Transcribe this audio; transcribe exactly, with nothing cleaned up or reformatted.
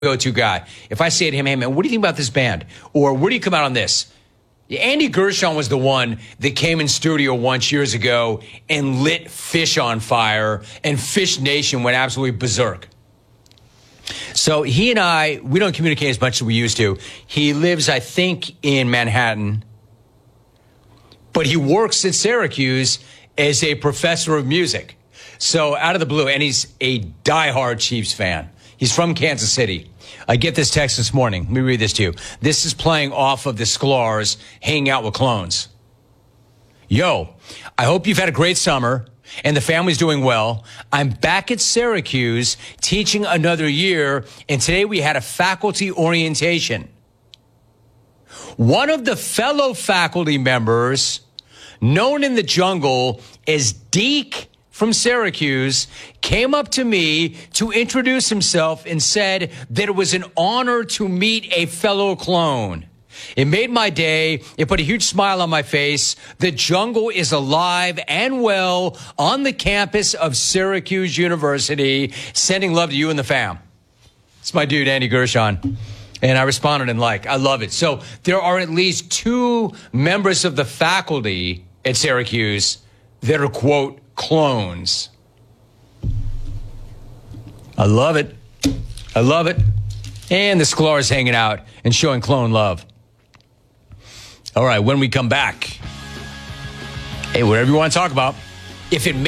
go-to guy. If I say to him, hey, man, what do you think about this band? Or where do you come out on this? Andy Gershon was the one that came in studio once years ago and lit Fish on fire, and Fish Nation went absolutely berserk. So he and I, we don't communicate as much as we used to. He lives, I think, in Manhattan, but he works at Syracuse as a professor of music. So out of the blue, and he's a diehard Chiefs fan. He's from Kansas City. I get this text this morning. Let me read this to you. This is playing off of the Sklar's Hanging Out with Clones. Yo, I hope you've had a great summer and the family's doing well. I'm back at Syracuse teaching another year, and today we had a faculty orientation. One of the fellow faculty members, known in the jungle as Deke from Syracuse, came up to me to introduce himself and said that it was an honor to meet a fellow clone. It made my day. It put a huge smile on my face. The jungle is alive and well on the campus of Syracuse University. Sending love to you and the fam. It's my dude, Andy Gershon. And I responded in like, I love it. So there are at least two members of the faculty at Syracuse that are, quote, clones. I love it. I love it. And the Sklar's hanging out and showing clone love. All right, when we come back, hey, whatever you want to talk about, if it